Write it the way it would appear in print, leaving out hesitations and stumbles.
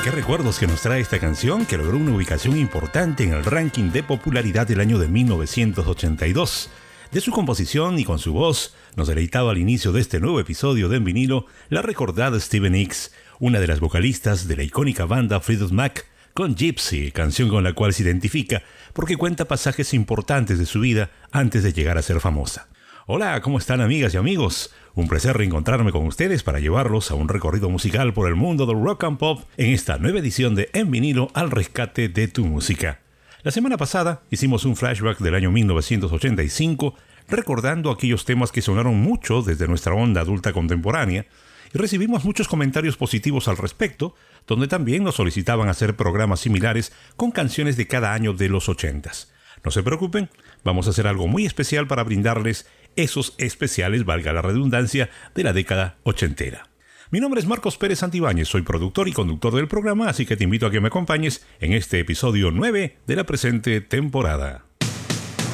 Qué recuerdos que nos trae esta canción que logró una ubicación importante en el ranking de popularidad del año de 1982. De su composición y con su voz, nos deleitaba al inicio de este nuevo episodio de En Vinilo la recordada Stevie Nicks, una de las vocalistas de la icónica banda Fleetwood Mac, con Gypsy, canción con la cual se identifica porque cuenta pasajes importantes de su vida antes de llegar a ser famosa. Hola, ¿cómo están amigas y amigos? Un placer reencontrarme con ustedes para llevarlos a un recorrido musical por el mundo del rock and pop en esta nueva edición de En Vinilo al rescate de tu música. La semana pasada hicimos un flashback del año 1985, recordando aquellos temas que sonaron mucho desde nuestra onda adulta contemporánea, y recibimos muchos comentarios positivos al respecto, donde también nos solicitaban hacer programas similares con canciones de cada año de los 80s. No se preocupen, vamos a hacer algo muy especial para brindarles esos especiales, valga la redundancia, de la década ochentera. Mi nombre es Marcos Pérez Santibáñez, soy productor y conductor del programa, así que te invito a que me acompañes en este episodio 9 de la presente temporada.